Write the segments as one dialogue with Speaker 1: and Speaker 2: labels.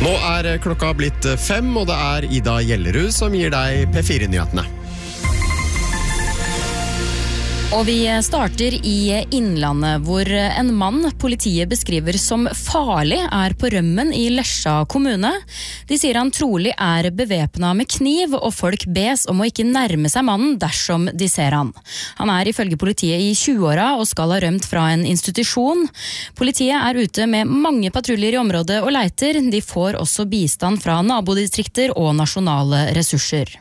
Speaker 1: Nå klokka blitt 5, og det Ida Gjellerud som gir deg P4-nyhetene.
Speaker 2: Og vi starter i Innlandet, hvor en mann politiet beskriver som farlig på rømmen i Lesja kommune. De sier han trolig bevæpnet med kniv, og folk bes om å ikke nærme seg mannen dersom de ser han. Han ifølge politiet i 20-åra og skal ha rømt fra en institusjon. Politiet ute med mange patruljer i området og leiter. De får også bistand fra nabodistrikter og nasjonale ressurser.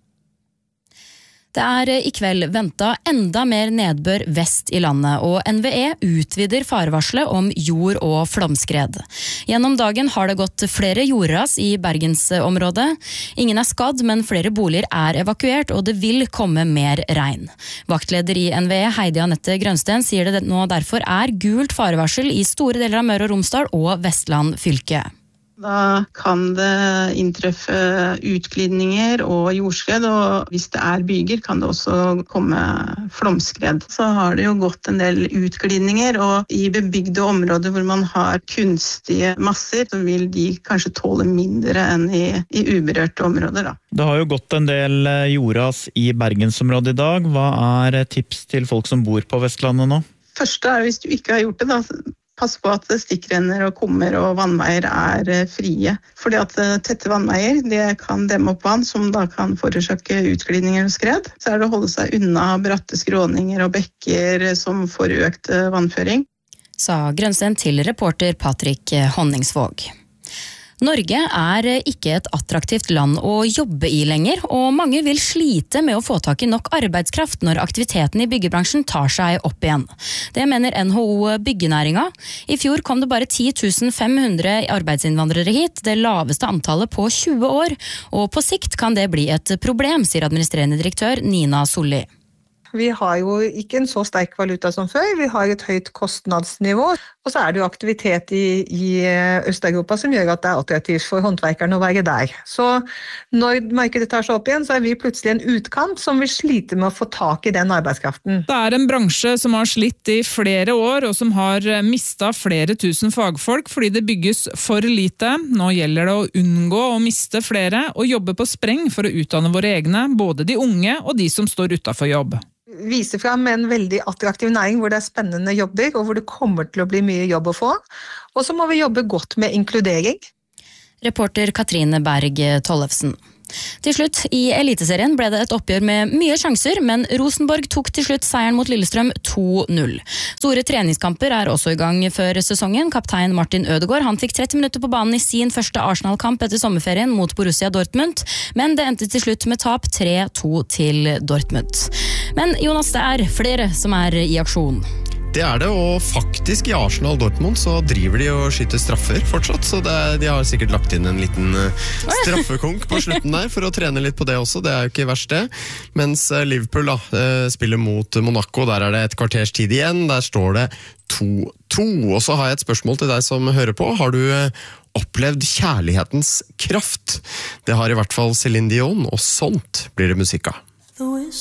Speaker 2: Det i kveld ventet enda mer nedbør vest i landet, og NVE utvider farevarslet om jord- og flomskred. Gjennom dagen har det gått flere jordras i Bergensområdet. Ingen skadd, men flere boliger evakuert, og det vil komme mer regn. Vaktleder i NVE, Heidi Anette Grønsten, sier det nå derfor gult farevarsel i store deler av Møre og Romsdal og Vestland fylke.
Speaker 3: Da kan det inntreffe utglidninger og jordskred, og hvis det byger kan det også komme flomskred. Så har det jo gått en del utglidninger, og i bebygde områder hvor man har kunstige masser, så vil de kanskje tåle mindre enn i uberørte områder. Da.
Speaker 4: Det har jo gått en del jordras i Bergensområdet i dag. Hva tips til folk som bor på Vestlandet nå?
Speaker 3: Første hvis du ikke har gjort det, da pass på at stikkrenner og kummer og vannveier frie. Fordi at tette vannveier, det kan demme opp vann som da kan forårsake utglidninger og skred. Så det å holde seg unna bratte skråninger og bekker som får økt vannføring.
Speaker 2: Sa Grønsten til reporter Patrick Honningsvåg. Norge ikke et attraktivt land å jobbe i lenger, og mange vil slite med å få tak i nok arbeidskraft når aktiviteten i byggebransjen tar seg opp igjen. Det mener NHO Byggenæringa. I fjor kom det bare 10 500 arbeidsinnvandrere hit, det laveste antallet på 20 år, og på sikt kan det bli et problem, sier administrerende direktør Nina Solli.
Speaker 5: Vi har jo ikke en så sterk valuta som før, vi har et høyt kostnadsnivå, og så det jo aktivitet i Øst-Europa som gjør at det attraktivt for håndverkerne å være der. Så når markedet tar seg opp igjen, så vi plutselig en utkant som vil slite med å få tak i den arbeidskraften.
Speaker 6: Det en bransje som har slitt i flere år, og som har mistet flere tusen fagfolk fordi det bygges for lite. Nå gjelder det å unngå å miste flere, og jobbe på spreng for å utdanne våre egne, både de unge og de som står utenfor jobb.
Speaker 5: Vise frem en veldig attraktiv næring hvor det spennende jobber, og hvor det kommer til å bli mye jobb å få. Og så må vi jobbe godt med inkludering.
Speaker 2: Reporter Katrine Berg Tollefsen. Til slutt, i Eliteserien ble det et oppgjør med mye sjanser, men Rosenborg tok til slutt seieren mot Lillestrøm 2-0. Store treningskamper også i gang før sesongen. Kaptein Martin Ødegaard, han fikk 30 minutter på banen i sin første Arsenal-kamp etter sommerferien mot Borussia Dortmund, men det endte til slutt med tap 3-2 til Dortmund. Men Jonas, det flere som i aksjon.
Speaker 1: Det det, og faktisk i Arsenal Dortmund så driver de og skyter straffer fortsatt, så de har sikkert lagt inn en liten straffekonk på slutten der for å trene litt på det også, det jo ikke verst det. Mens Liverpool spiller mot Monaco, der det et kvarters tid igjen, der står det 2-2. Og så har jeg et spørsmål til deg som hører på. Har du opplevd kjærlighetens kraft? Det har i hvert fall Celine Dion, og sånt blir det musikk av.